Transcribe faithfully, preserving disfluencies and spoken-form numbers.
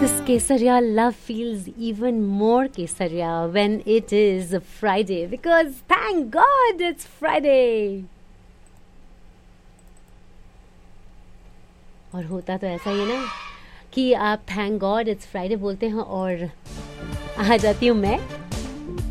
This Kesaria love feels even more Kesaria when it is Friday, because thank God it's Friday. और होता तो ऐसा ही ना कि आप थैंक गॉड इट्स फ्राइडे बोलते हैं और आ जाती हूँ मैं